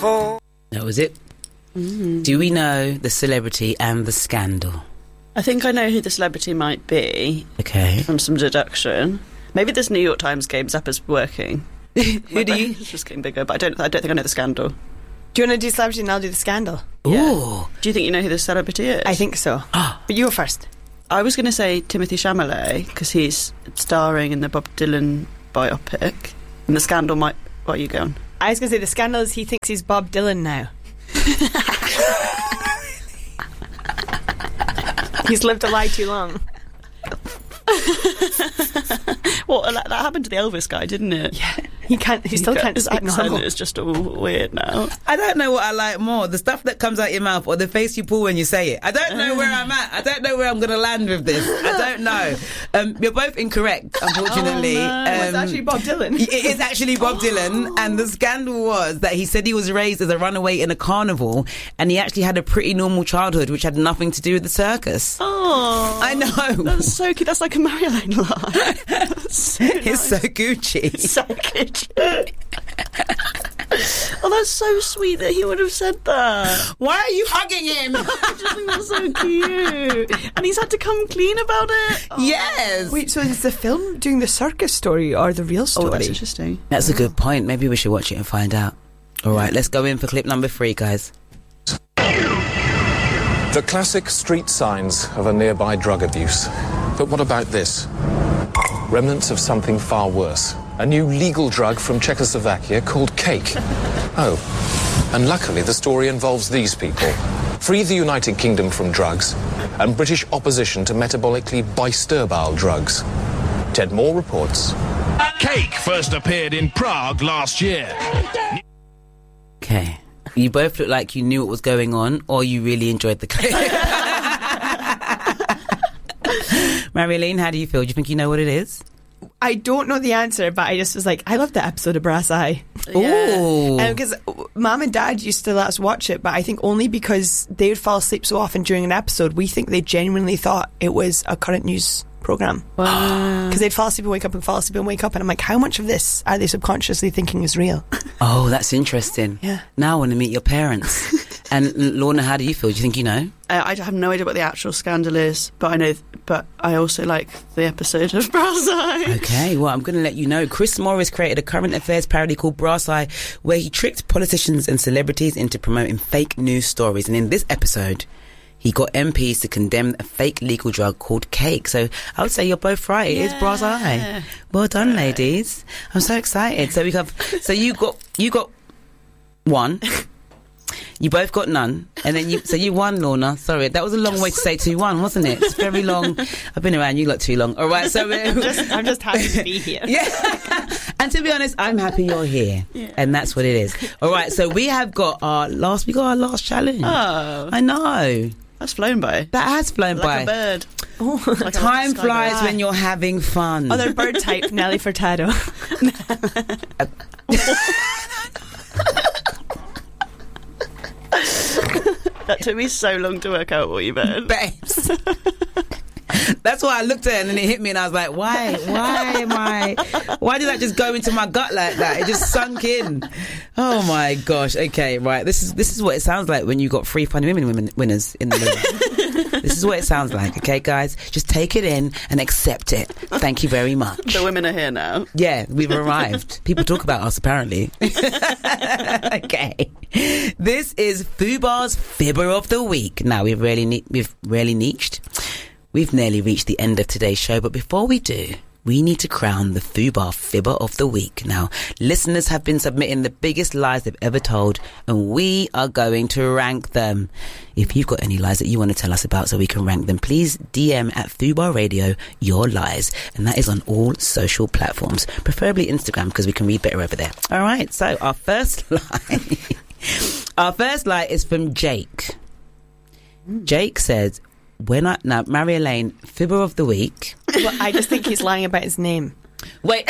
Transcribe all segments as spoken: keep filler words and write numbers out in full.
before. That was it. Mm. Do we know the celebrity and the scandal? I think I know who the celebrity might be. Okay. From some deduction. Maybe this New York Times Games app is working. Who do you? It's just getting bigger, but I don't. I don't think I know the scandal. Do you want to do celebrity and I'll do the scandal? Ooh. Yeah. Do you think you know who the celebrity is? I think so. But you go first. I was going to say Timothée Chalamet because he's starring in the Bob Dylan biopic, and the scandal might. What are you going? I was going to say the scandal is he thinks he's Bob Dylan now. He's lived a lie too long. Well, that, that happened to the Elvis guy, didn't it? Yeah, he can't. He still can't His speak accent normal. is just all weird now. I don't know what I like more, the stuff that comes out your mouth or the face you pull when you say it. I don't know where I'm at. I don't know where I'm going to land with this. I don't know. Um, you're both incorrect, unfortunately. Oh, no. um, It's actually Bob Dylan. It is actually Bob Dylan, and the scandal was that he said he was raised as a runaway in a carnival, and he actually had a pretty normal childhood, which had nothing to do with the circus. Oh, I know. That's so cute. That's like a Marilyn lie. That's so It's nice. so Gucci. So Gucci. Oh, that's so sweet that he would have said that. Why are you hugging him? I just think that's so cute. And he's had to come clean about it. Oh. Yes. Wait, so is the film doing the circus story or the real story? Oh, that's interesting. That's a good point. Maybe we should watch it and find out. All right, let's go in for clip number three, guys. The classic street signs of a nearby drug abuse. But what about this? Remnants of something far worse. A new legal drug from Czechoslovakia called cake. Oh, and luckily the story involves these people. Free the United Kingdom from drugs and British opposition to metabolically bisturbile drugs. Ted Moore reports. Cake first appeared in Prague last year. Okay. You both look like you knew what was going on, or you really enjoyed the clip. Marilyn, how do you feel? Do you think you know what it is? I don't know the answer, but I just was like, I love the episode of Brass Eye. Ooh. Because Mum and Dad used to let us watch it, but I think only because they would fall asleep so often during an episode, we think they genuinely thought it was a current news programme. Wow. Because they'd fall asleep and wake up and fall asleep and wake up, and I'm like, how much of this are they subconsciously thinking is real? Oh, that's interesting. Yeah. Now I want to meet your parents. And Lorna, how do you feel? Do you think you know? Uh, I have no idea what the actual scandal is, but I know. But I also like the episode of Brass Eye. Okay, well, I'm going to let you know. Chris Morris created a current affairs parody called Brass Eye, where he tricked politicians and celebrities into promoting fake news stories. And in this episode, he got M Ps to condemn a fake legal drug called cake. So I would say you're both right. It Yeah. is Brass Eye. Well done, right. ladies. I'm so excited. So we have. So you got you got one. You both got none, and then you. So you won, Lorna. Sorry, that was a long way to say two one, wasn't it? It's very long. I've been around you lot too long. All right, so I'm just, I'm just happy to be here. yeah. And to be honest, I'm happy you're here, Yeah. and that's what it is. All right, so we have got our last. We got our last challenge. Oh, I know that's flown by. that has flown Like by. a bird. Oh, Like a Time sky flies bird. when you're having fun. other bird type, Nelly Furtado. That took me so long to work out what you meant. Babes. That's why I looked at it and then it hit me and I was like, why? Why am I? Why did that just go into my gut like that? It just sunk in. Oh my gosh. Okay, right. This is this is what it sounds like when you got three funny women, women winners in the room. This is what it sounds like. Okay, guys, just take it in and accept it. Thank you very much. The women are here now. Yeah, we've arrived. People talk about us, apparently. Okay. This is Fubar's Fibber of the Week. Now, we've really, ne- we've really niched. We've nearly reached the end of today's show, but before we do, we need to crown the Fubar Fibber of the Week. Now, listeners have been submitting the biggest lies they've ever told, and we are going to rank them. If you've got any lies that you want to tell us about so we can rank them, please D M at Fubar Radio your lies, and that is on all social platforms, preferably Instagram because we can read better over there. All right, so our first lie, our first lie is from Jake. Jake says, when I now Mary Elaine, Fibber of the Week. Well, I just think he's lying about his name. Wait.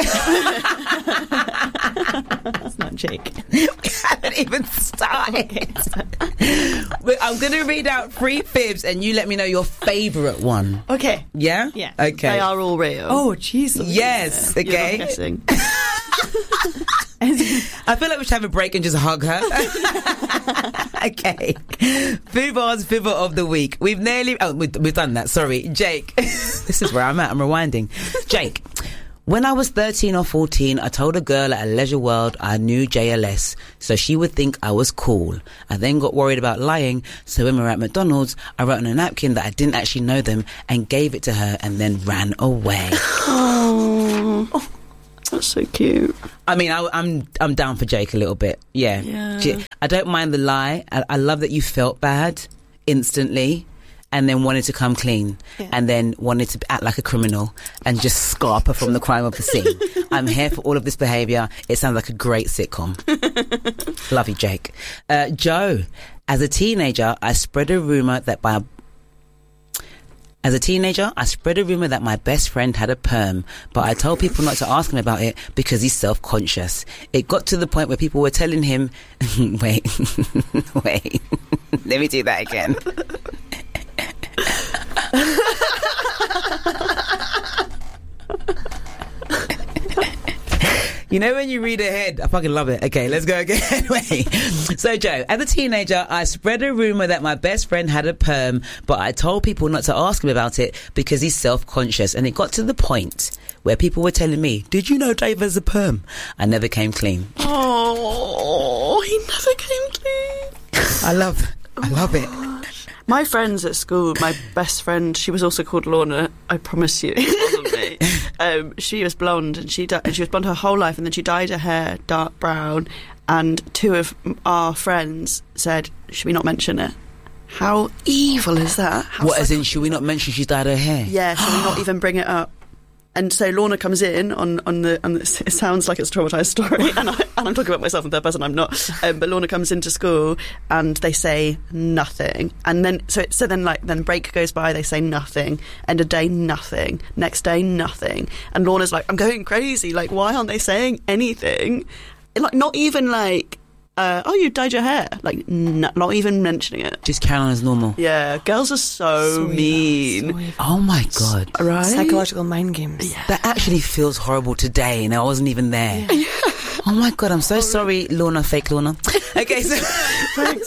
That's not Jake. We haven't even started. Wait, I'm going to read out three fibs and you let me know your favourite one. Okay. Yeah? Yeah. Okay. They are all real. Oh, jeez. Yes. You're not Okay. guessing. I feel like we should have a break and just hug her. Okay. Fubar's Fibber of the Week. We've nearly... Oh, we've, we've done that. Sorry. Jake. This is where I'm at. I'm rewinding. Jake. When I was thirteen or fourteen, I told a girl at a Leisure World I knew J L S, so she would think I was cool. I then got worried about lying, so when we were at McDonald's, I wrote on a napkin that I didn't actually know them and gave it to her and then ran away. Oh, that's so cute. I mean, I, I'm I'm down for Jake a little bit. Yeah. Yeah. J- I don't mind the lie. I, I love that you felt bad instantly and then wanted to come clean Yeah. and then wanted to act like a criminal and just scarper from the crime of the scene. I'm here for all of this behaviour. It sounds like a great sitcom. Love you, Jake. Uh, Joe, as a teenager, I spread a rumour that by... As a teenager, I spread a rumour that my best friend had a perm, but I told people not to ask him about it because he's self-conscious. It got to the point where people were telling him... wait, wait, let me do that again. You know when you read ahead, I fucking love it. Okay, let's go again. Wait. So, Joe, as a teenager, I spread a rumour that my best friend had a perm, but I told people not to ask him about it because he's self-conscious. And it got to the point where people were telling me, did you know Dave has a perm? I never came clean. Oh, he never came clean. I love I love it. My friends at school, my best friend, she was also called Lorna. I promise you, it wasn't me. Um, she was blonde, and she di- and she was blonde her whole life, and then she dyed her hair dark brown. And two of our friends said, "Should we not mention it?" How evil is that? How What, as in, psychotic should we is not mention she's dyed her hair? that? Yeah, should we not even bring it up? And so Lorna comes in on, on the, on the, it sounds like it's a traumatised story, and, I, and I'm talking about myself in third person, I'm not. Um, but Lorna comes into school and they say nothing. And then, so, it, so then like, then break goes by, they say nothing. End of day, nothing. Next day, nothing. And Lorna's like, I'm going crazy. Like, why aren't they saying anything? Like, not even like, uh, oh, you dyed your hair. Like, n- not even mentioning it. Just carry on as normal. Yeah, girls are so, So evil, mean. so evil. Oh my God. Right? Psychological mind games. That actually feels horrible today, and I wasn't even there. Oh my God, I'm so sorry, Lorna, fake Lorna. Okay, so... Thanks.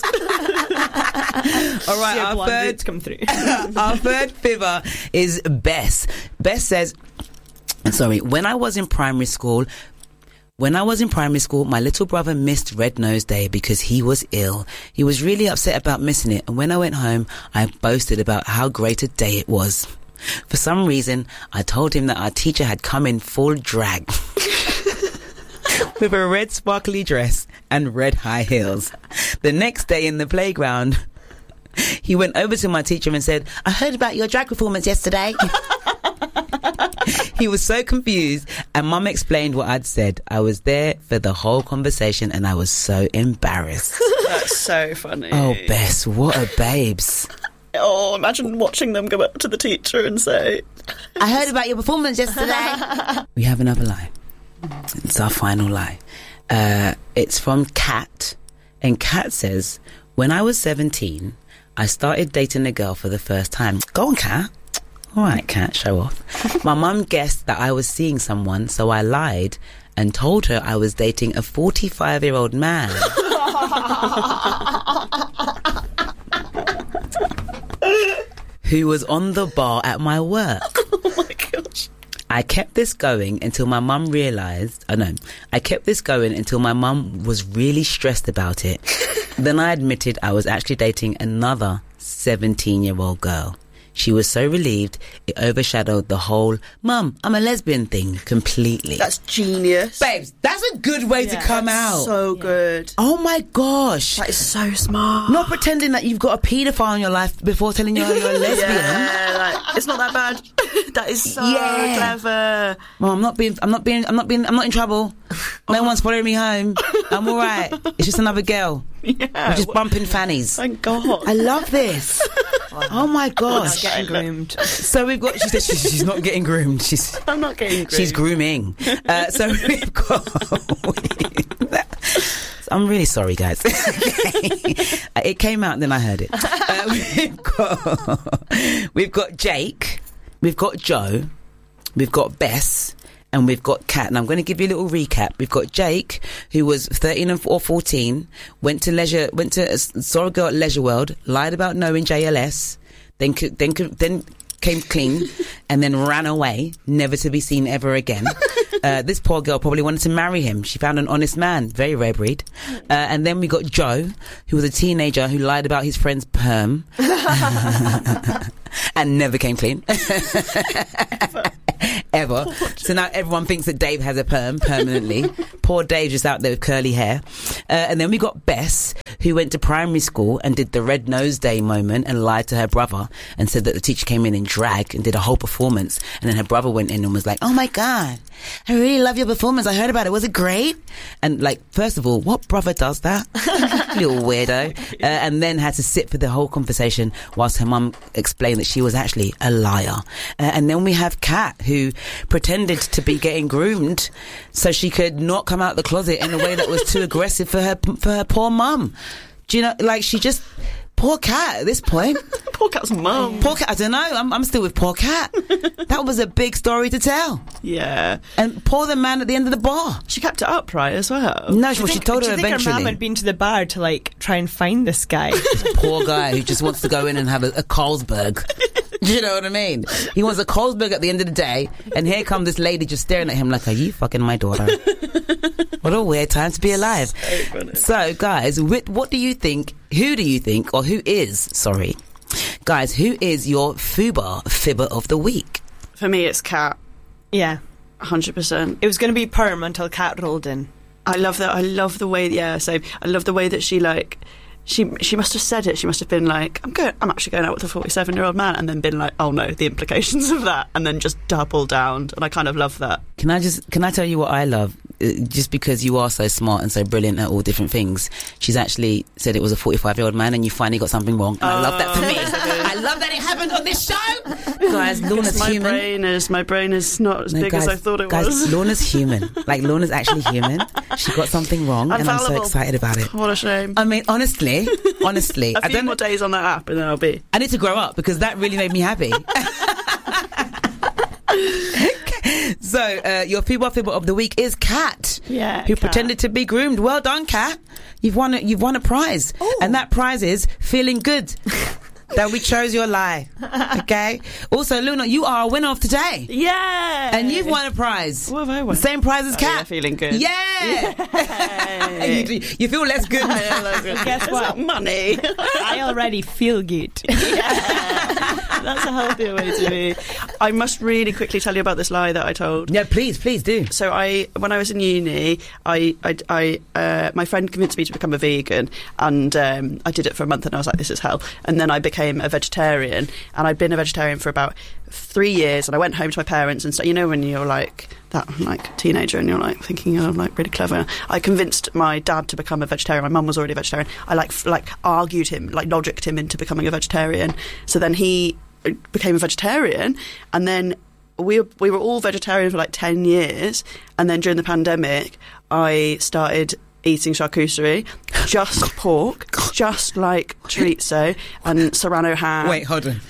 All right, Yeah, our blonde third, roots come through. our third fibber is Bess. Bess says, sorry, when I was in primary school... When I was in primary school, my little brother missed Red Nose Day because he was ill. He was really upset about missing it, and when I went home, I boasted about how great a day it was. For some reason, I told him that our teacher had come in full drag with a red sparkly dress and red high heels. The next day in the playground, he went over to my teacher and said, I heard about your drag performance yesterday. He was so confused, and Mum explained what I'd said. I was there for the whole conversation, and I was so embarrassed. That's so funny. Oh, Bess, what a babes. Oh, imagine watching them go up to the teacher and say, I heard about your performance yesterday. We have another lie. It's our final lie. Uh, it's from Kat, and Kat says, when I was seventeen, I started dating a girl for the first time. Go on, Kat. All right, Kat, show off. My mum guessed that I was seeing someone, so I lied and told her I was dating a forty-five-year-old man. Who was on the bar at my work. oh my gosh. I kept this going until my mum realised... Oh, no. I kept this going until my mum was really stressed about it. Then I admitted I was actually dating another seventeen-year-old girl. She was so relieved, it overshadowed the whole, Mum, I'm a lesbian thing completely. That's genius. Babes, that's a good way to Yeah, come That's out. so good. Oh my gosh. That is so smart. Not pretending that you've got a paedophile in your life before telling you you're a lesbian. Yeah, like, it's not that bad. That is so Yeah. clever. Mom, I'm not being, I'm not being, I'm not being, I'm not in trouble. No one's following me home. I'm all right. It's just another girl. Yeah. We're just bumping fannies. Thank God. I love this. Oh my gosh. Getting groomed. So we've got, she said she's, she's not getting groomed. She's, I'm not getting groomed. she's grooming. Uh, so we've got, I'm really sorry, guys. Okay. It came out and then I heard it. Uh, we've got, we've got Jake. We've got Joe. We've got Bess. and we've got Kat. And I'm going to give you a little recap. We've got Jake, who was thirteen or fourteen, went to leisure, went to saw a girl at Leisure World, lied about knowing J L S, then then then came clean, and then ran away, never to be seen ever again. Uh, this poor girl probably wanted to marry him. She found an honest man, very rare breed. Uh, and then we got Joe, who was a teenager who lied about his friend's perm and never came clean. Ever. So now everyone thinks that Dave has a perm permanently. Poor Dave just out there with curly hair. Uh, and then we got Bess, who went to primary school and did the red nose day moment and lied to her brother and said that the teacher came in in drag and did a whole performance. And then her brother went in and was like, oh my God, I really love your performance. I heard about it. Was it great? And like, first of all, what brother does that? Little weirdo. Uh, and then had to sit for the whole conversation whilst her mum explained that she was actually a liar. Uh, and then we have Kat, who pretended to be getting groomed so she could not come out the closet in a way that was too aggressive for her for her poor mum. Do you know, like, she just... Poor Cat at this point. Poor Cat's mum. Poor Cat, I don't know. I'm, I'm still with poor Cat. That was a big story to tell. Yeah. And poor the man at the end of the bar. She kept it up, right, as well? No, well, she told do her you think eventually. her mum had been to the bar to, like, try and find this guy? Poor guy who just wants to go in and have a, a Carlsberg. Do you know what I mean? He wants a Carlsberg at the end of the day, and here comes this lady just staring at him like, are you fucking my daughter? What a weird time to be alive. So funny. So, guys, what do you think, who do you think, or who is, sorry, guys, who is your FUBAR fibber of the week? For me, it's Kat. Yeah. one hundred percent. It was going to be Perm until Kat rolled in. I love that. I love the way, yeah, same. I love the way that she, like... She she must have said it. She must have been like, I'm going, I'm actually going out with a forty-seven-year-old man, and then been like, oh no, the implications of that, and then just double down. And I kind of love that. Can I just can I tell you what I love? Uh, just because you are so smart and so brilliant at all different things, she's actually said it was a forty-five-year-old man, and you finally got something wrong. And I love that for me. I love that it happened on this show, guys. Lorna's my human. brain is my brain is not as No, big guys, as I thought it guys, was. Lorna's human. Like, Lorna's actually human. She got something wrong, I'm and I'm so fallible. excited about it. What a shame. I mean, honestly, honestly, A I few don't more days on that app, and then I'll be. I need to grow up because that really made me happy. So, uh, your FUBAR fibber of the week is Kat, Yeah, who Kat. pretended to be groomed. Well done, Kat. You've won a, you've won a prize, Oh. and that prize is feeling good. That we chose your lie. Okay. Also, Luna, you are a winner of today, Yeah! and you've won a prize. What have I won? The same prize as Oh, Kat. yeah, feeling good. Yeah. Yay. you, do- you feel less good. Guess It's what? not money. I already feel good. That's a healthier way to be. I must really quickly tell you about this lie that I told. Yeah, please, please do. So I, when I was in uni, I, I, I uh, my friend convinced me to become a vegan, and um, I did it for a month, and I was like, this is hell. And then I became a vegetarian, and I'd been a vegetarian for about three years. And I went home to my parents, and so you know when you're like that, like teenager, and you're like thinking, oh, I'm like really clever. I convinced my dad to become a vegetarian. My mum was already a vegetarian. I like f- like argued him, like logicked him into becoming a vegetarian. So then he became a vegetarian, and then we were, we were all vegetarian for like ten years, and then during the pandemic I started eating charcuterie, just pork, just like chorizo and serrano ham. Wait, hold on.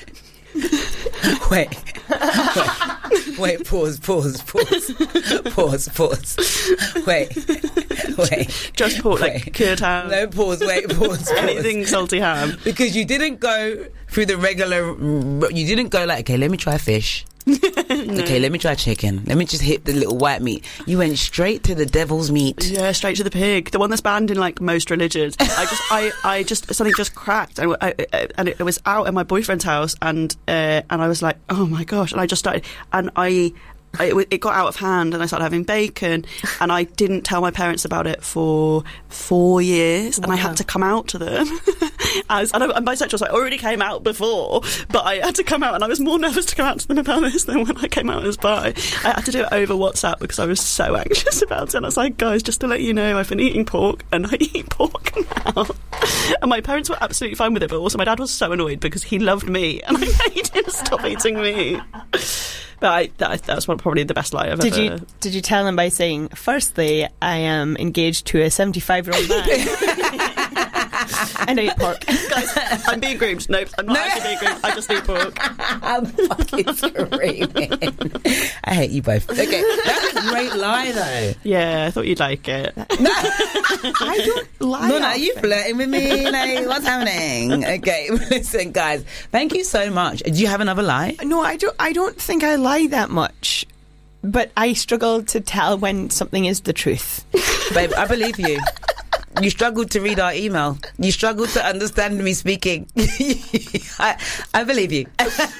Wait. Wait. Wait, pause, pause, pause. Pause, pause. Wait. Wait. Just pork, like Wait. cured ham. No, pause, wait, pause, pause. Anything salty ham. Because you didn't go through the regular... You didn't go like, okay, let me try fish. Okay, let me try chicken. Let me just hit the little white meat. You went straight to the devil's meat. Yeah, straight to the pig. The one that's banned in like most religions. I just, I, I just something just cracked, and I, I, and it was out at my boyfriend's house, and uh, and I was like, oh my gosh! And I just started, and I. It, w- it got out of hand, and I started having bacon, and I didn't tell my parents about it for four years, and I had to come out to them. As and I'm bisexual, so I already came out before, but I had to come out, and I was more nervous to come out to them about this than when I came out as bi. I had to do it over WhatsApp because I was so anxious about it. And I was like, guys, just to let you know, I've been eating pork, and I eat pork now. And my parents were absolutely fine with it, but also my dad was so annoyed because he loved me, and I made him stop eating me. But I, that, that was one, probably the best lie I've Did ever... you did you tell him by saying, firstly, I am engaged to a seventy-five-year-old man? And I eat pork. Guys, I'm being groomed. Nope, I'm not No. actually being groomed. I just eat pork. I'm fucking screaming. I hate you both. Okay, that's a great lie, though. Yeah, I thought you'd like it. I don't lie. No, no, are you often. flirting with me? Like, what's happening? Okay, listen, guys. Thank you so much. Do you have another lie? No, I don't. I don't think I lie that much, but I struggle to tell when something is the truth. Babe, I believe you. You struggled to read our email. You struggled to understand me speaking. I, I believe you.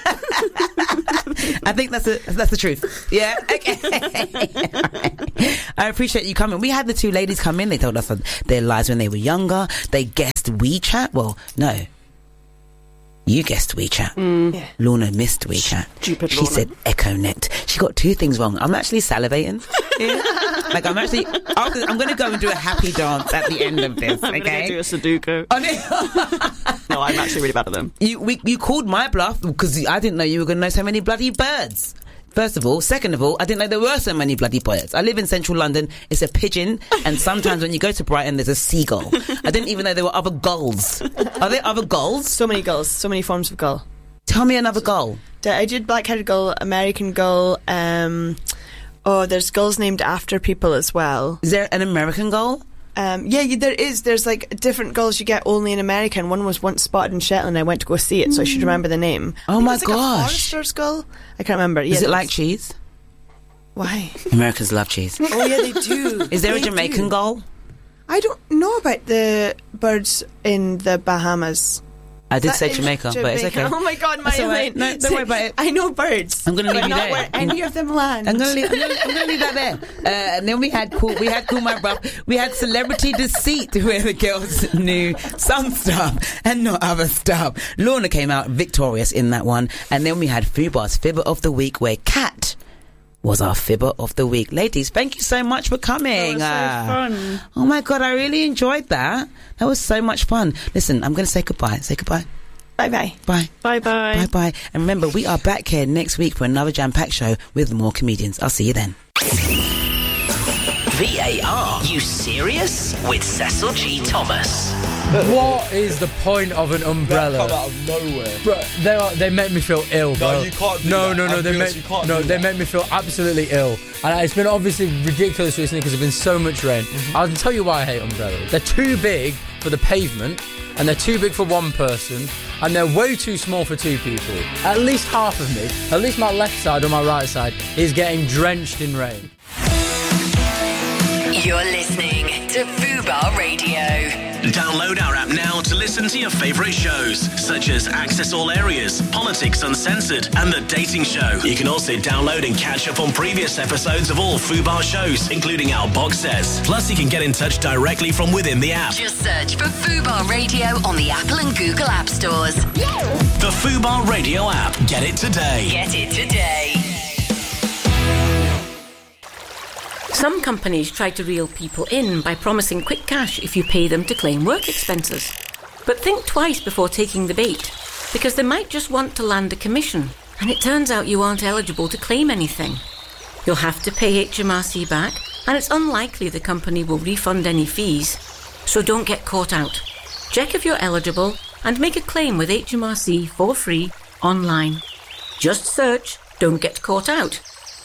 I think that's a, that's the truth. Yeah? Okay. I appreciate you coming. We had the two ladies come in. They told us their lives when they were younger. They guessed WeChat. Well, no. You guessed WeChat. Mm. Yeah. Lorna missed WeChat. Stupid She Lorna. said EchoNet. She got two things wrong. I'm actually salivating. Yeah. Like, I'm actually... After, I'm going to go and do a happy dance at the end of this, I'm okay? going to do a Sudoku. Oh, no. No, I'm actually really bad at them. You, we, you called my bluff because I didn't know you were going to know so many bloody birds. First of all. Second of all, I didn't know there were so many bloody birds. I live in central London. It's a pigeon. And sometimes when you go to Brighton, there's a seagull. I didn't even know there were other gulls. Are there other gulls? So many gulls. So many forms of gull. Tell me another gull. I did black-headed gull, American gull. Um, oh, there's gulls named after people as well. Is there an American gull? Um, yeah, yeah, there is. There's like different gulls you get only in America, and one was once spotted in Shetland. I went to go see it, so I should remember the name. Oh I think my it's like gosh. a Forrester's gull. I can't remember. Is yeah, it there's- like cheese? Why? Americans love cheese. Oh yeah, they do. Is there They a Jamaican do. gull? I don't know about the birds in the Bahamas. I did That say is Jamaica, but it's okay. Oh my God, That's my all right. Elaine. No, don't worry about it. I know birds. I'm gonna leave but you not there. where any of them land. I'm gonna leave. I'm gonna, I'm gonna leave that there. Uh, and then we had cool. We had cool, my bro. We had celebrity deceit, where the girls knew some stuff and not other stuff. Lorna came out victorious in that one, and then we had Fubar's Fibber of the Week, where Kat was our Fibber of the Week. Ladies, thank you so much for coming. That was so Uh, fun. Oh my God, I really enjoyed that. That was so much fun. Listen, I'm gonna say goodbye. Say goodbye. Bye bye. Bye. Bye bye. Bye bye. And remember, we are back here next week for another jam-packed show with more comedians. I'll see you then. V A R. You serious? With Cecil G. Thomas. What is the point of an umbrella? Come out of nowhere. Bro, they are, they make me feel ill, bro. No, you can't do no, that. No, no, I'm they serious, make you can't no, do they that. make me feel absolutely ill. And it's been obviously ridiculous recently because there's been so much rain. Mm-hmm. I'll tell you why I hate umbrellas. They're too big for the pavement, and they're too big for one person, and they're way too small for two people. At least half of me, at least my left side or my right side, is getting drenched in rain. You're listening to Fubar Radio. Download our app now to listen to your favourite shows, such as Access All Areas, Politics Uncensored, and The Dating Show. You can also download and catch up on previous episodes of all Fubar shows, including our box sets. Plus, you can get in touch directly from within the app. Just search for Fubar Radio on the Apple and Google App Stores. The Fubar Radio app. Get it today. Get it today. Some companies try to reel people in by promising quick cash if you pay them to claim work expenses. But think twice before taking the bait, because they might just want to land a commission, and it turns out you aren't eligible to claim anything. You'll have to pay H M R C back, and it's unlikely the company will refund any fees. So don't get caught out. Check if you're eligible and make a claim with H M R C for free online. Just search "Don't Get Caught Out."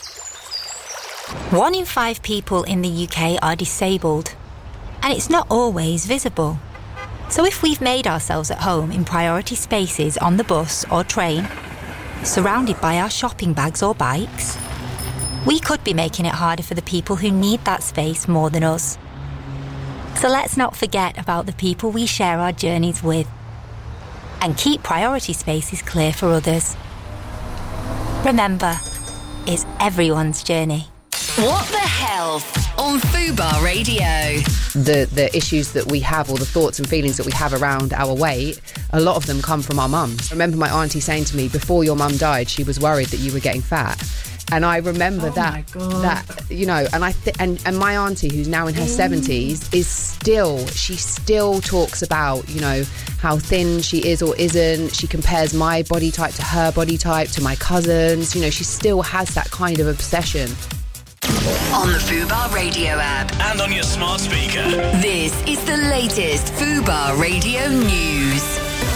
One in five people in the U K are disabled, and it's not always visible. So if we've made ourselves at home in priority spaces on the bus or train, surrounded by our shopping bags or bikes, we could be making it harder for the people who need that space more than us. So let's not forget about the people we share our journeys with, and keep priority spaces clear for others. Remember, it's everyone's journey. What the Health on Fubar Radio. The the issues that we have, or the thoughts and feelings that we have around our weight, a lot of them come from our mums. I remember my auntie saying to me, before your mum died, she was worried that you were getting fat. And I remember Oh that, my God. that you know, and I th- and and my auntie, who's now in her seventies, is still she still talks about, you know, how thin she is or isn't. She compares my body type to her body type, to my cousins. You know, she still has that kind of obsession. On the Fubar Radio app. And on your smart speaker. This is the latest Fubar Radio news.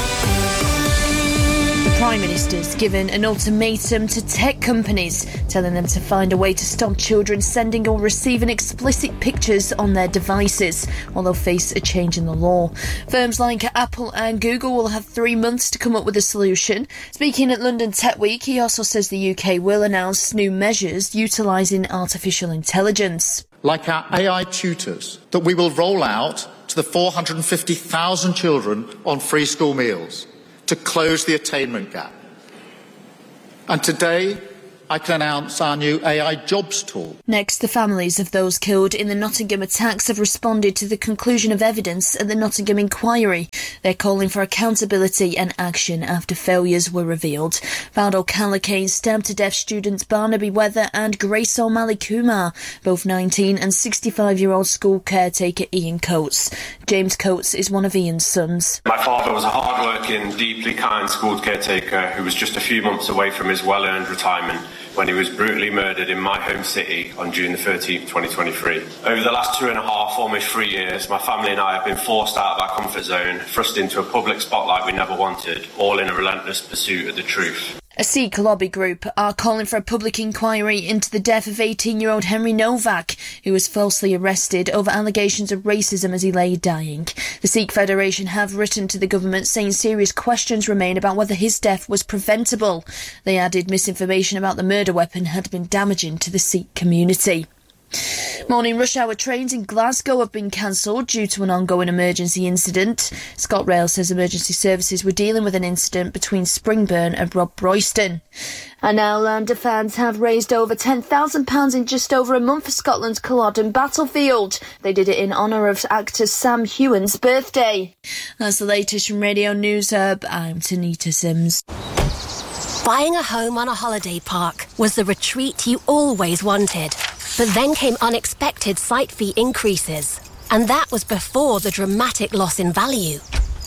The Prime Minister's given an ultimatum to tech companies, telling them to find a way to stop children sending or receiving explicit pictures on their devices, or they'll face a change in the law. Firms like Apple and Google will have three months to come up with a solution. Speaking at London Tech Week, he also says the U K will announce new measures utilising artificial intelligence. Like our A I tutors that we will roll out to the four hundred fifty thousand children on free school meals, to close the attainment gap. And today, I can announce our new A I jobs tool. Next, the families of those killed in the Nottingham attacks have responded to the conclusion of evidence at the Nottingham inquiry. They're calling for accountability and action after failures were revealed. Valdo Callacane stabbed to death students Barnaby Weather and Grace O'Malley Kumar, both nineteen and sixty-five-year-old school caretaker Ian Coates. James Coates is one of Ian's sons. My father was a hard-working, deeply kind school caretaker who was just a few months away from his well-earned retirement when he was brutally murdered in my home city on June the thirteenth, twenty twenty-three. Over the last two and a half, almost three years, my family and I have been forced out of our comfort zone, thrust into a public spotlight we never wanted, all in a relentless pursuit of the truth. A Sikh lobby group are calling for a public inquiry into the death of eighteen-year-old Henry Novak, who was falsely arrested over allegations of racism as he lay dying. The Sikh Federation have written to the government saying serious questions remain about whether his death was preventable. They added misinformation about the murder weapon had been damaging to the Sikh community. Morning rush hour trains in Glasgow have been cancelled due to an ongoing emergency incident. ScotRail says emergency services were dealing with an incident between Springburn and Rob Royston. And now Lander fans have raised over ten thousand pounds in just over a month for Scotland's Culloden battlefield. They did it in honour of actor Sam Heughan's birthday. That's the latest from Radio News Hub. I'm Tanita Sims. Buying a home on a holiday park was the retreat you always wanted. But then came unexpected site fee increases. And that was before the dramatic loss in value.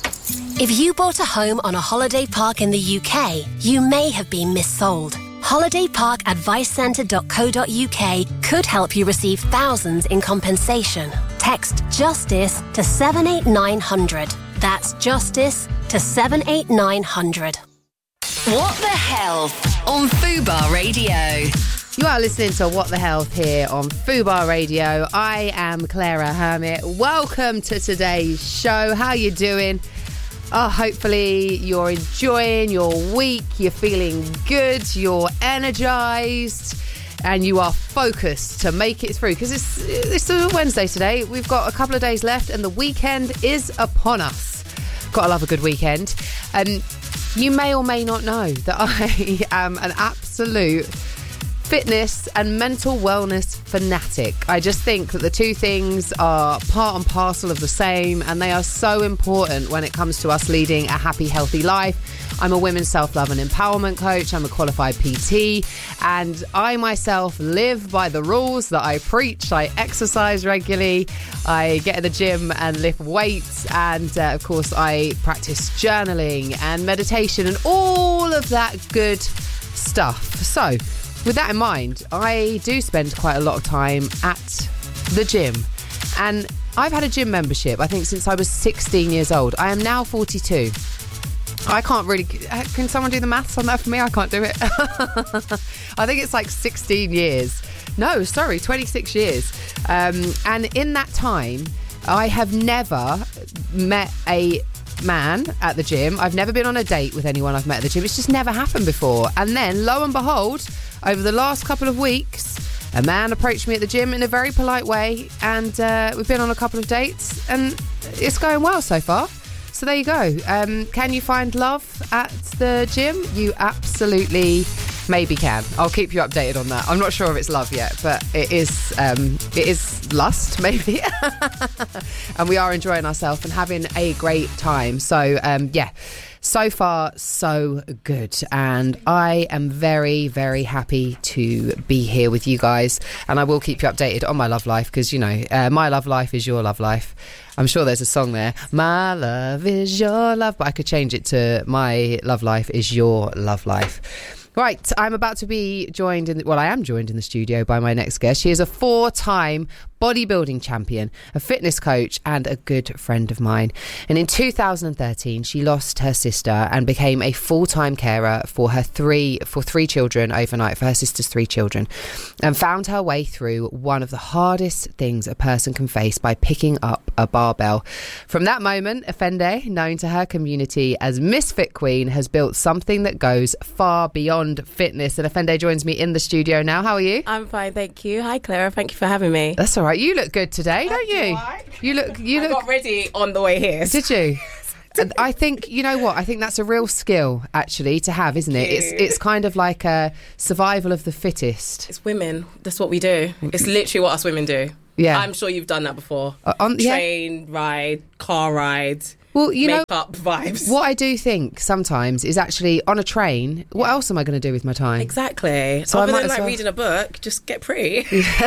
If you bought a home on a holiday park in the U K, you may have been missold. holiday park advice centre dot co dot uk could help you receive thousands in compensation. Text JUSTICE to seven eight nine hundred. That's JUSTICE to seven eight nine hundred. What the Health on Fubar Radio. You are listening to What the Health here on Fubar Radio. I am Clara Hermit. Welcome to today's show. How you doing? Oh, hopefully you're enjoying your week. You're feeling good. You're energised. And you are focused to make it through. Because it's, it's a Wednesday today. We've got a couple of days left and the weekend is upon us. Gotta love a good weekend. Um, you may or may not know that I am an absolute fitness and mental wellness fanatic. I just think that the two things are part and parcel of the same, and they are so important when it comes to us leading a happy, healthy life. I'm a women's self-love and empowerment coach. I'm a qualified P T, and I myself live by the rules that I preach. I exercise regularly, I get in the gym and lift weights, and uh, of course I practice journaling and meditation and all of that good stuff. So with that in mind, I do spend quite a lot of time at the gym. And I've had a gym membership, I think, since I was sixteen years old. I am now forty-two. I can't really... Can someone do the maths on that for me? I can't do it. I think it's like sixteen years. No, sorry, twenty-six years. Um, and in that time, I have never met a man at the gym. I've never been on a date with anyone I've met at the gym. It's just never happened before. And then, lo and behold, over the last couple of weeks, a man approached me at the gym in a very polite way, and uh, we've been on a couple of dates, and it's going well so far. So there you go. Um, can you find love at the gym? You absolutely maybe can. I'll keep you updated on that. I'm not sure if it's love yet, but it is um, it is lust, maybe. And we are enjoying ourselves and having a great time. So, um, yeah. So far, so good. And I am very, very happy to be here with you guys. And I will keep you updated on my love life because, you know, uh, my love life is your love life. I'm sure there's a song there. My love is your love. But I could change it to my love life is your love life. Right, I'm about to be joined in, well, I am joined in the studio by my next guest. She is a four-time bodybuilding champion, a fitness coach, and a good friend of mine. And in two thousand thirteen, she lost her sister and became a full-time carer for her three for three children overnight, for her sister's three children, and found her way through one of the hardest things a person can face by picking up a barbell. From that moment, Efende, known to her community as Miss Fit Queen, has built something that goes far beyond fitness. And Efende joins me in the studio now. How are you? I'm fine, thank you. Hi, Clara. Thank you for having me. That's all right. You look good today, don't you? You look. You I look. got ready on the way here. Did you? And I think, you know what, I think that's a real skill actually to have, isn't it? It's it's kind of like a survival of the fittest. It's women. That's what we do. It's literally what us women do. Yeah. I'm sure you've done that before. Uh, on, Train, yeah. ride, car ride. Well, you makeup know, vibes. What I do think sometimes is actually on a train, what else am I going to do with my time? Exactly. So Other I might than as like well- reading a book, just get pretty.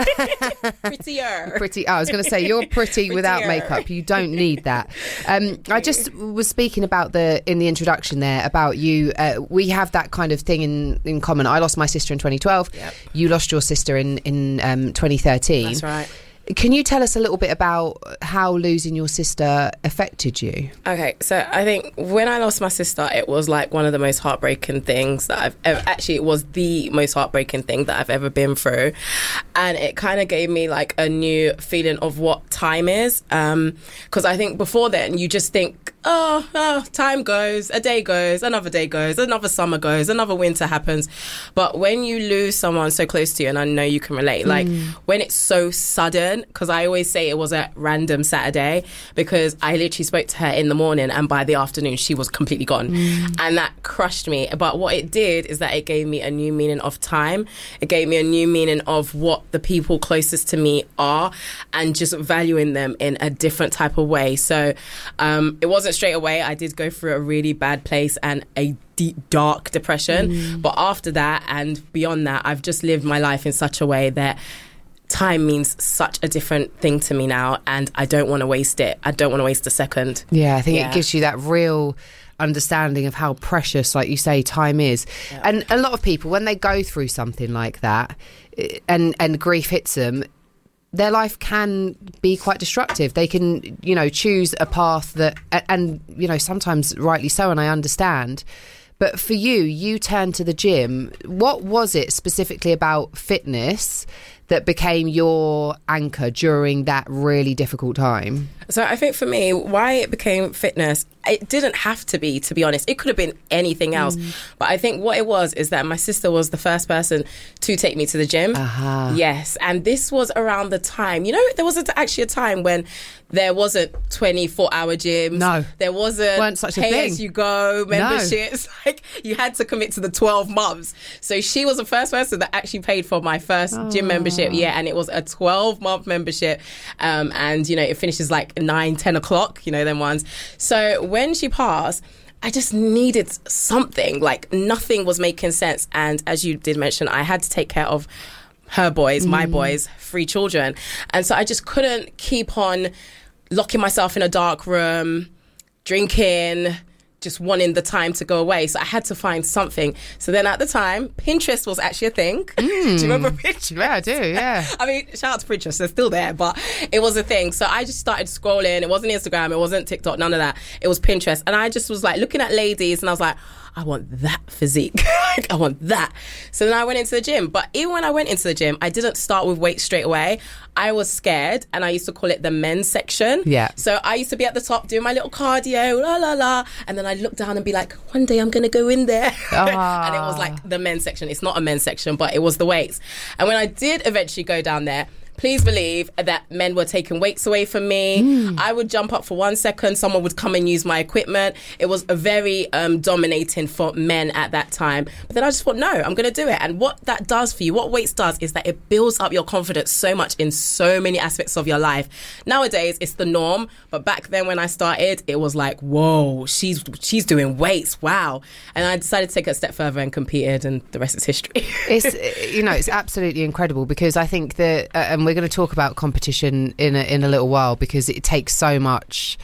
Prettier. Pretty. I was going to say you're pretty without makeup. You don't need that. Um, I just was speaking about the in the introduction there about you. Uh, we have that kind of thing in, in common. I lost my sister in twenty twelve. Yep. You lost your sister in in um, twenty thirteen. That's right. Can you tell us a little bit about how losing your sister affected you? Okay, so I think when I lost my sister, it was like one of the most heartbreaking things that I've ever, actually it was the most heartbreaking thing that I've ever been through. And it kind of gave me like a new feeling of what time is. Um, 'cause I think before then you just think, oh, oh, time goes, a day goes, another day goes, another summer goes, another winter happens. But when you lose someone so close to you, and I know you can relate, like Mm. when it's so sudden, because I always say it was a random Saturday, because I literally spoke to her in the morning and by the afternoon she was completely gone. Mm. And that crushed me. But what it did is that it gave me a new meaning of time. It gave me a new meaning of what the people closest to me are and just valuing them in a different type of way. So um, it wasn't straight away. I did go through a really bad place and a deep, dark depression. Mm. But after that and beyond that, I've just lived my life in such a way that time means such a different thing to me now, and I don't want to waste it. I don't want to waste a second. Yeah, I think Yeah. it gives you that real understanding of how precious, like you say, time is. Yeah. And a lot of people, when they go through something like that eh, and, and grief hits them, their life can be quite destructive. They can, you know, choose a path that, a- and, you know, sometimes rightly so, and I understand. But for you, you turned to the gym. What was it specifically about fitness that became your anchor during that really difficult time? So I think for me, why it became fitness, it didn't have to be, to be honest. It could have been anything else. Mm. But I think what it was is that my sister was the first person to take me to the gym. Uh-huh. Yes. And this was around the time, you know, there was a, actually a time when there wasn't twenty-four hour gyms. No. There wasn't Weren't such a pay thing. as you go memberships. Like you had to commit to the twelve months. So she was the first person that actually paid for my first gym membership. Yeah. And it was a twelve month membership. Um, and, you know, it finishes like nine, ten o'clock, you know, them ones. So when she passed, I just needed something. Like nothing was making sense. And as you did mention, I had to take care of her boys, my Mm. boys, three children. And so I just couldn't keep on locking myself in a dark room, drinking, just wanting the time to go away. So I had to find something. So then at the time, Pinterest was actually a thing. Do you remember Pinterest? Yeah, I do, yeah. I mean, shout out to Pinterest, they're still there, but it was a thing. So I just started scrolling. It wasn't Instagram, it wasn't TikTok, none of that. It was Pinterest. And I just was like looking at ladies and I was like, I want that physique. I want that. So then I went into the gym. But even when I went into the gym, I didn't start with weights straight away. I was scared and I used to call it the men's section. Yeah. So I used to be at the top doing my little cardio, la la la. And then I'd look down and be like, one day I'm going to go in there. Ah. And it was like the men's section. It's not a men's section, but it was the weights. And when I did eventually go down there, please believe that men were taking weights away from me. Mm. I would jump up for one second. Someone would come and use my equipment. It was a very um, dominating for men at that time. But then I just thought, no, I'm going to do it. And what that does for you, what weights does, is that it builds up your confidence so much in so many aspects of your life. Nowadays, it's the norm. But back then when I started, it was like, whoa, she's she's doing weights. Wow. And I decided to take it a step further and competed, and the rest is history. It's, you know, it's absolutely incredible because I think that, uh, and we're going to talk about competition in a, in a little while because it takes so much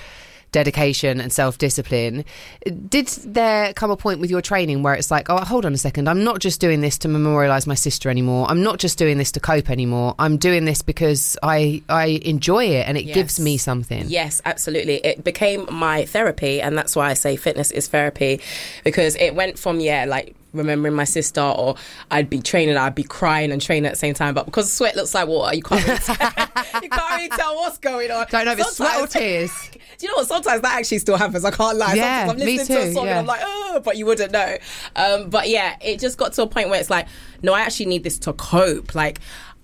dedication and self-discipline. Did there come a point with your training where it's like, oh, hold on a second, I'm not just doing this to memorialise my sister anymore, I'm not just doing this to cope anymore, I'm doing this because I I enjoy it and it Yes. gives me something? Yes, absolutely. It became my therapy, and that's why I say fitness is therapy, because it went from, yeah, like remembering my sister, or I'd be training, I'd be crying and training at the same time, but because sweat looks like water, you can't really tell, you can't really tell what's going on. Don't know if it's sweat or tears. Do you know what? Sometimes that actually still happens. I can't lie. Yeah, Sometimes I'm me listening to a too, song yeah. and I'm like, oh, but you wouldn't know. Um, but yeah, it just got to a point where it's like, no, I actually need this to cope. Like,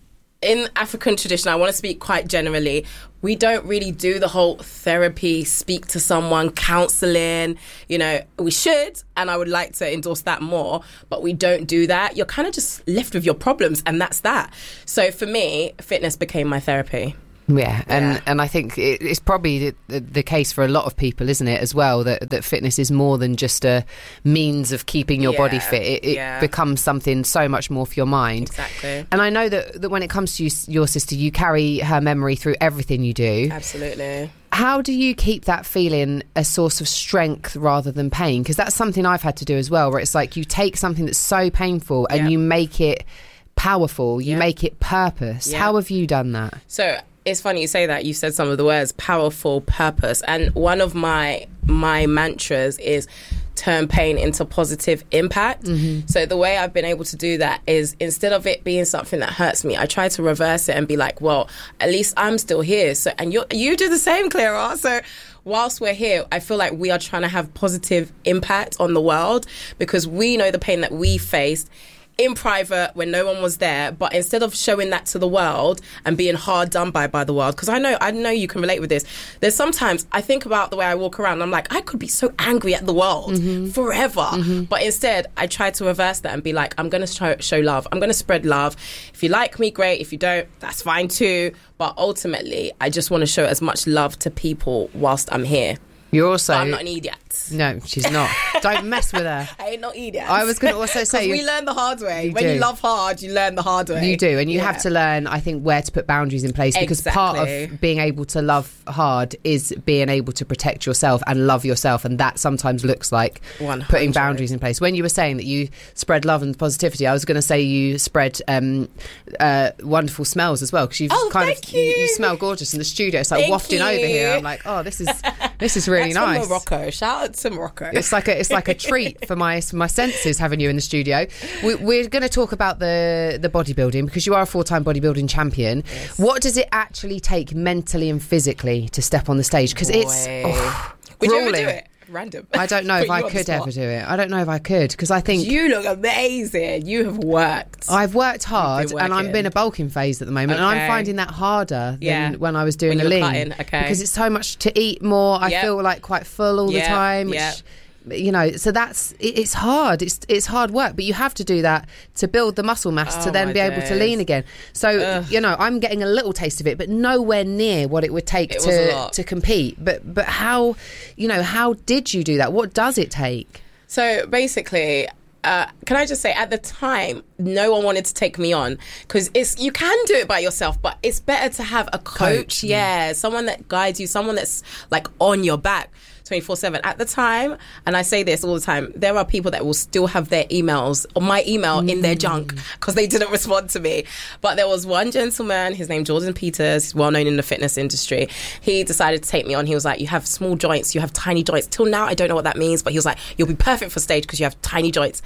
in African tradition, I want to speak quite generally, we don't really do the whole therapy, speak to someone, counselling. You know, we should, and I would like to endorse that more, but we don't do that. You're kind of just left with your problems, and that's that. So for me, fitness became my therapy. Yeah, and, and I think it, it's probably the, the, the case for a lot of people, isn't it, as well, that, that fitness is more than just a means of keeping your Yeah, body fit. It, it yeah. becomes something so much more for your mind. Exactly. And I know that, that when it comes to you, your sister, you carry her memory through everything you do. Absolutely. How do you keep that feeling a source of strength rather than pain? Because that's something I've had to do as well, where it's like you take something that's so painful and Yeah. you make it powerful, you Yeah. make it purpose. Yeah. How have you done that? So it's funny you say that. You said some of the words, powerful, purpose. And one of my my mantras is turn pain into positive impact. Mm-hmm. So the way I've been able to do that is, instead of it being something that hurts me, I try to reverse it and be like, well, at least I'm still here. So, and you you do the same, Clara. So whilst we're here, I feel like we are trying to have positive impact on the world, because we know the pain that we faced in private when no one was there, but instead of showing that to the world and being hard done by by the world, because I know I know you can relate with this, there's sometimes I think about the way I walk around and I'm like, I could be so angry at the world Mm-hmm. forever, but instead I try to reverse that and be like, I'm going to show, show love, I'm going to spread love. If you like me, great. If you don't, that's fine too, but ultimately I just want to show as much love to people whilst I'm here. You're also... But I'm not an idiot. No, she's not. Don't mess with her. I ain't not idiot. I was going to also say... we learn the hard way. You when do. you love hard, you learn the hard way. You do, and you Yeah. have to learn, I think, where to put boundaries in place, because part Exactly. of being able to love hard is being able to protect yourself and love yourself, and that sometimes looks like one hundred putting boundaries in place. When you were saying that you spread love and positivity, I was going to say you spread um, uh, wonderful smells as well, because you've Oh, kind of thank you. you. you smell gorgeous in the studio. It's like Thank wafting over here. you. I'm like, oh, this is this is really That's nice. From Morocco. Shout out to Morocco. It's like a it's like a treat for my for my senses having you in the studio. We, we're going to talk about the the bodybuilding, because you are a four-time bodybuilding champion. Yes. What does it actually take mentally and physically to step on the stage? Because it's Boy. oh, Would you ever grueling. do it? Random. I don't know Put if I you on the could spot. ever do it. I don't know if I could, because I think You look amazing. You have worked. I've worked hard, been and I'm working. in a bulking phase at the moment, and Okay. I'm finding that harder than Yeah. when I was doing When the you lean, were cutting, okay. because it's so much to eat more. I Yep. feel like quite full all the Yep, time, which, yep. you know, so that's it, it's hard. It's it's hard work, but you have to do that to build the muscle mass to Oh, then my be able to days. lean again. So Ugh. you know, I'm getting a little taste of it, but nowhere near what it would take It was a to lot. to compete. But but how, you know, how did you do that? What does it take? So basically, uh, can I just say, at the time, no one wanted to take me on, because it's you can do it by yourself, but it's better to have a coach, Coach, yeah, someone that guides you, someone that's like on your back twenty-four seven. At the time, and I say this all the time, there are people that will still have their emails or my email in their junk because they didn't respond to me. But there was one gentleman, his name Jordan Peters, he's well known in the fitness industry. He decided to take me on. He was like, you have small joints, you have tiny joints. Till now, I don't know what that means, but he was like, you'll be perfect for stage because you have tiny joints.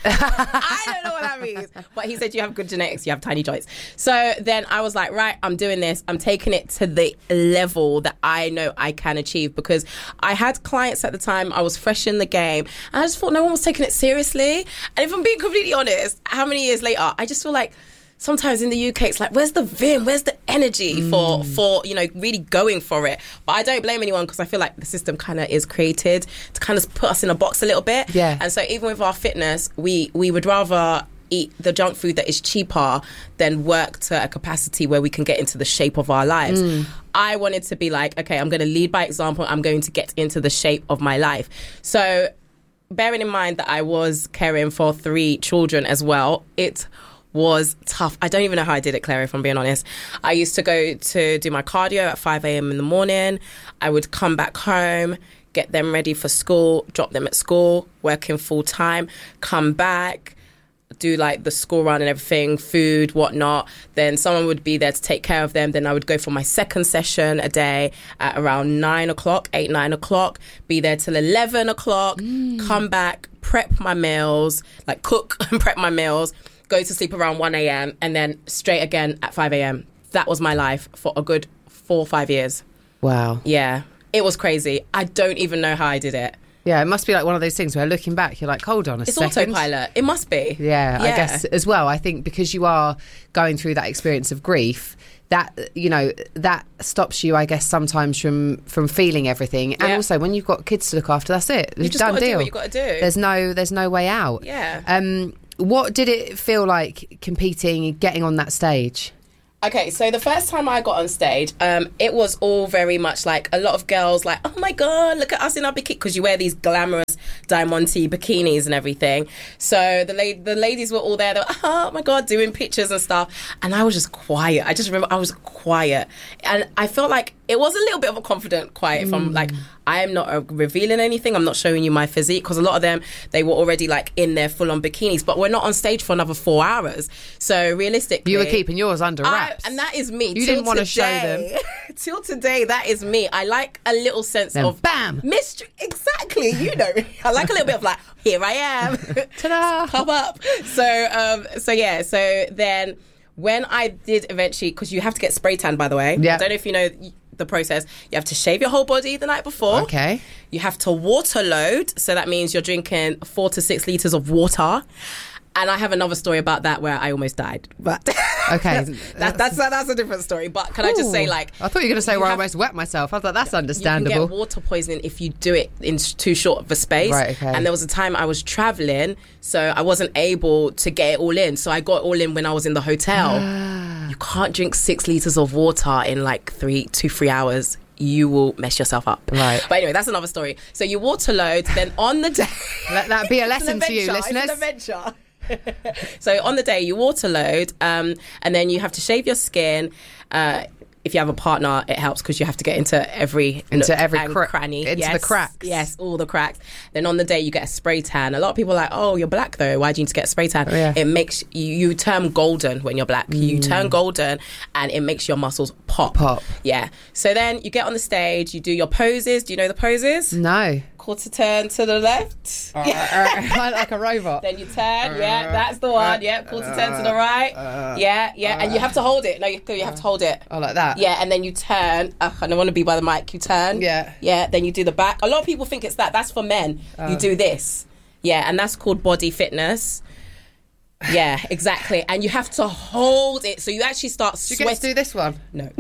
I don't know what that means, but he said you have good genetics, you have tiny joints. So then I was like, right, I'm doing this. I'm taking it to the level that I know I can achieve, because I had clients at the time, I was fresh in the game, and I just thought no one was taking it seriously. And if I'm being completely honest, how many years later, I just feel like sometimes in the U K, it's like, where's the vim? Where's the energy for, for you know, really going for it? But I don't blame anyone, because I feel like the system kind of is created to kind of put us in a box a little bit. Yeah. And so even with our fitness, we, we would rather eat the junk food that is cheaper than work to a capacity where we can get into the shape of our lives. Mm. I wanted to be like, okay, I'm going to lead by example. I'm going to get into the shape of my life. So bearing in mind that I was caring for three children as well, it was tough. I don't even know how I did it, Claire, if I'm being honest. I used to go to do my cardio at five a.m. in the morning. I would come back home, get them ready for school, drop them at school, working full time, come back, do like the school run and everything, food, whatnot. Then someone would be there to take care of them. Then I would go for my second session a day at around nine o'clock, eight, nine o'clock, be there till eleven o'clock, mm. come back, prep my meals, like cook and prep my meals, go to sleep around one a.m. and then straight again at five a.m. That was my life for a good four or five years. Wow. Yeah. It was crazy. I don't even know how I did it. Yeah, it must be like one of those things where looking back, you're like, hold on a it's second. It's autopilot. It must be. Yeah, yeah, I guess as well. I think because you are going through that experience of grief, that, you know, that stops you, I guess, sometimes from, from feeling everything. And yeah. also, when you've got kids to look after, that's it. You It's just done got to deal. do what you got to do. There's no, there's no way out. Yeah. Um, what did it feel like competing, getting on that stage? Okay, so the first time I got on stage, um, it was all very much like a lot of girls like, oh my God, look at us in our bikini, because you wear these glamorous Diamante bikinis and everything. So the la- the ladies were all there, they were, oh my God, doing pictures and stuff. And I was just quiet. I just remember I was quiet. And I felt like it was a little bit of a confident quiet. If I'm like, I am not uh, revealing anything. I'm not showing you my physique, because a lot of them, they were already like in their full-on bikinis, but we're not on stage for another four hours. So realistically, You were keeping yours under wraps. I, and that is me. You Till didn't want to show today. them. Till today, that is me. I like a little sense Then of bam! mystery. Exactly, you know. I like a little bit of like, here I am. Ta-da! Pop up. So, um, so yeah. So then, when I did eventually, because you have to get spray tan, by the way. Yeah. I don't know if you know the process. You have to shave your whole body the night before. Okay. You have to water load. So that means you're drinking four to six litres of water. And I have another story about that where I almost died. But Okay. that, that's that's a different story. But can I just say, Ooh. like, I thought you were going to say you where I have- almost wet myself. I thought that's you understandable. can get water poisoning if you do it in s- too short of a space. Right, okay. And there was a time I was traveling, so I wasn't able to get it all in. So I got it all in when I was in the hotel. You can't drink six litres of water in like three, two, three hours. You will mess yourself up. Right. But anyway, that's another story. So you water load, then on the day... Let that be a It's an lesson to you, adventure, listeners. It's an adventure. So on the day you water load, um, and then you have to shave your skin. Uh, if you have a partner, it helps because you have to get into every Into nook every and cra- cranny, into yes, the cracks. Yes, all the cracks. Then on the day you get a spray tan. A lot of people are like, "Oh, you're black though. Why do you need to get a spray tan?" Oh, yeah. It makes you, you turn golden when you're black. You turn golden, and it makes your muscles pop. Pop. Yeah. So then you get on the stage, you do your poses. Do you know the poses? No. Quarter turn to the left. Like a robot. Then you turn, yeah, that's the one, yeah, quarter turn to the right, yeah, yeah, and you have to hold it. No, you, you have to hold it. Oh, like that? Yeah, and then you turn. Uh, I don't want to be by the mic. You turn. Yeah. Yeah, then you do the back. A lot of people think it's that. That's for men. Oh. You do this. Yeah, and that's called body fitness. Yeah, exactly. And you have to hold it. So you actually start Do you sweating. get to do this one? No.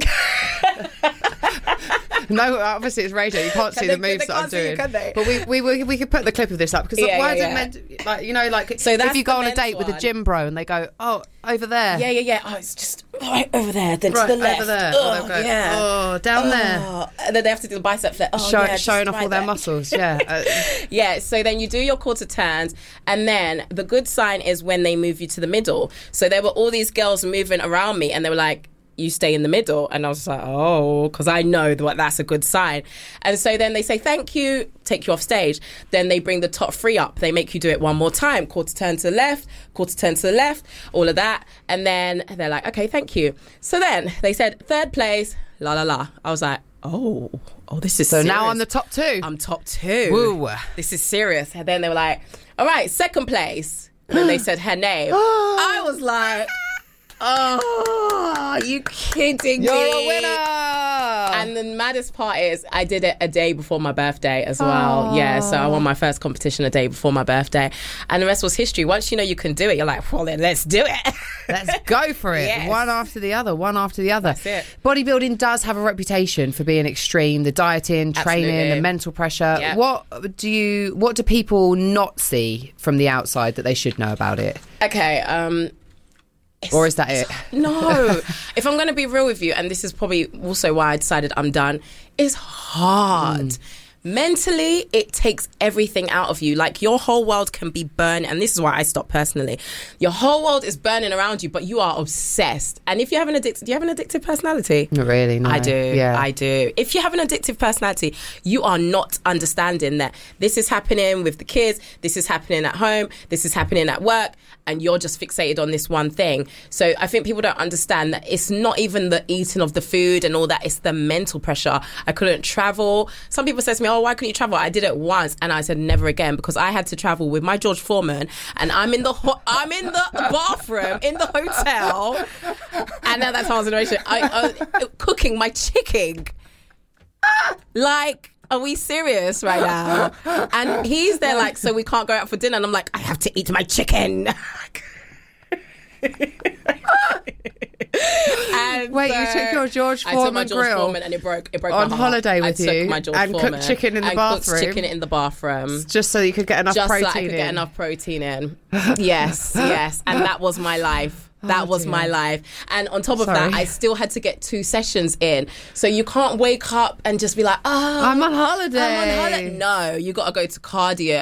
No, obviously it's radio. You can't Can see they- the moves they that I'm can't see you, doing. can they? But we, we we we could put the clip of this up because Yeah, why yeah, is yeah. it meant like you know like So that's if you go the on a men's date with a one. gym bro and they go oh over there Yeah, yeah, yeah. Oh, it's just right over there, then right to the left. over there Oh, and they'll go, yeah. oh down there Oh, and then they have to do the bicep flip. Oh, Show, yeah, just showing off right all their there. muscles yeah uh, Yeah, so then you do your quarter turns, and then the good sign is when they move you to the middle. So there were all these girls moving around me, and they were like, you stay in the middle. And I was like, oh, because I know that that's a good sign. And so then they say, thank you, take you off stage. Then they bring the top three up. They make you do it one more time. Quarter turn to the left, quarter turn to the left, all of that. And then they're like, okay, thank you. So then they said, third place, la, la, la. I was like, oh, oh, this is so serious. now I'm the top two I'm top two. Woo. This is serious. And then they were like, all right, second place. And then they said her name. I was like, oh, are you kidding you're me? a winner And the maddest part is I did it a day before my birthday as well. Oh. Yeah, so I won my first competition a day before my birthday. And the rest was history. Once you know you can do it, you're like, well, then let's do it. let's go for it Yes. one after the other one after the other That's it. bodybuilding does have a reputation for being extreme the dieting training Absolutely. the mental pressure Yeah. what do you what do people not see from the outside that they should know about it Okay, um... or is that it No. If I'm going to be real with you, and this is probably also why I decided I'm done, it's hard. Mm. mentally, it takes everything out of you. Like, your whole world can be burned, and this is why I stopped personally. Your whole world is burning around you, but you are obsessed. And if you have an addictive, do you have an addictive personality? Not really, no. I do. Yeah. I do. If you have an addictive personality, you are not understanding that this is happening with the kids, this is happening at home, this is happening at work, and you're just fixated on this one thing. So I think people don't understand that it's not even the eating of the food and all that, it's the mental pressure. I couldn't travel. Some people say to me, oh, why couldn't you travel? I did it once, and I said never again, because I had to travel with my George Foreman, and I'm in the ho- I'm in the bathroom in the hotel, and at that time I was in a relationship, I, I, cooking my chicken. Like, are we serious right now? And he's there like, so we can't go out for dinner, and I'm like, I have to eat my chicken. And Wait, so you took your George I took my Foreman George grill Foreman and it broke. It broke on my heart. holiday with I you took my George and Foreman cooked chicken in the and bathroom. Cooked chicken in the bathroom, just so you could get enough just protein. so I could in. get enough protein in. Yes, yes, and that was my life. That Oh, was dear. my life. And on top of Sorry. that, I still had to get two sessions in. So you can't wake up and just be like, oh, I'm on holiday. I'm on holiday. No, you got to go to cardio